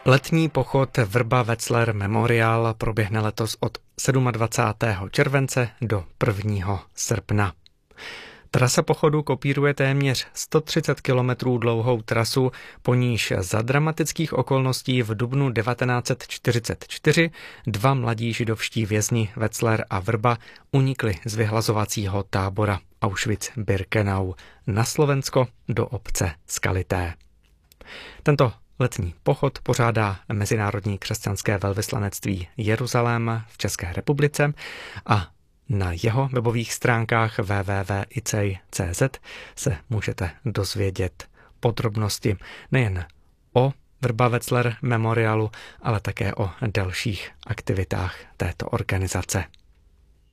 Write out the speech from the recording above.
Letní pochod Vrba Wetzlar Memorial proběhne letos od 27. července do 1. srpna. Trasa pochodu kopíruje téměř 130 kilometrů dlouhou trasu, po níž za dramatických okolností v dubnu 1944 dva mladí židovští vězni Wetzlar a Vrba unikli z vyhlazovacího tábora Auschwitz-Birkenau na Slovensko do obce Skalité. Tento letní pochod pořádá Mezinárodní křesťanské velvyslanectví Jeruzalém v České republice a na jeho webových stránkách www.icej.cz se můžete dozvědět podrobnosti nejen o Vrba Wetzlar Memorialu, ale také o dalších aktivitách této organizace.